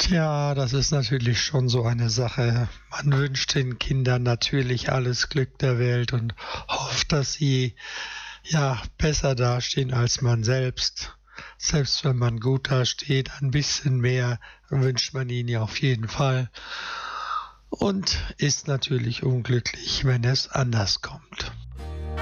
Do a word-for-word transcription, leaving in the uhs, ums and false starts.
Ja, das ist natürlich schon so eine Sache. Man wünscht den Kindern natürlich alles Glück der Welt und hofft, dass sie ja besser dastehen als man selbst. Selbst wenn man gut dasteht, ein bisschen mehr wünscht man ihnen ja auf jeden Fall und ist natürlich unglücklich, wenn es anders kommt.